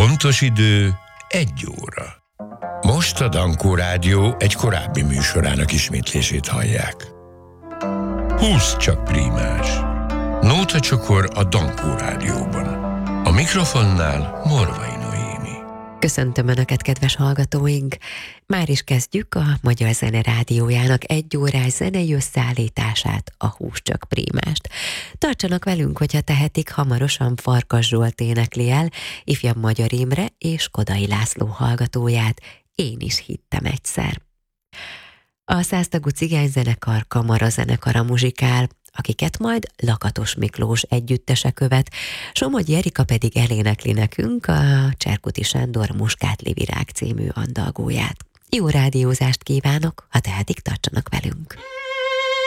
pontos idő 1 óra. Most a Dankó Rádió egy korábbi műsorának ismétlését hallják. 20 csak prímás. Nótacsokor a Dankó Rádióban. A mikrofonnál Morvai Noémi. Köszöntöm Önöket, kedves hallgatóink! Már is kezdjük a Magyar Zene Rádiójának 1 órás zenei összeállítását, a 20 csak prímást. Tartsanak velünk, hogyha tehetik, hamarosan Farkas Zsolt énekli el ifjabb Magyar Imre és Kodai László hallgatóját, Én is hittem egyszer. A 100 tagú cigányzenekar kamarazenekara muzsikál, akiket majd Lakatos Miklós együttese követ, Somogyi Erika pedig elénekli nekünk a Cserkuti Sándor Muskátli Virág című andalgóját. Jó rádiózást kívánok, ha tehetik, tartsanak velünk!